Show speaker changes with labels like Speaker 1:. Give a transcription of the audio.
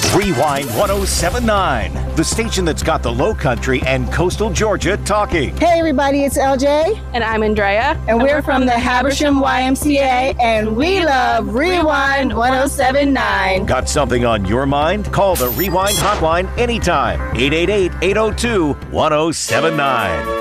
Speaker 1: Rewind 1079, the station that's got the Low Country and coastal Georgia talking.
Speaker 2: Hey everybody, it's LJ.
Speaker 3: And I'm Andrea.
Speaker 2: And we're from the Habersham YMCA, and we love Rewind 1079.
Speaker 1: Got something on your mind? Call the Rewind hotline anytime. 888-802-1079.